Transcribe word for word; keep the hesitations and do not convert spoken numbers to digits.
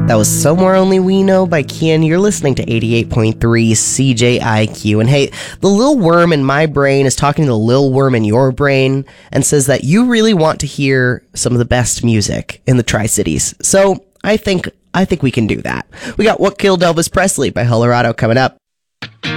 That was Somewhere Only We Know by Kian. You're listening to eighty-eight point three C J I Q. And hey, the little worm in my brain is talking to the little worm in your brain and says that you really want to hear some of the best music in the Tri-Cities. So I think I think we can do that. We got What Killed Elvis Presley by Colorado coming up.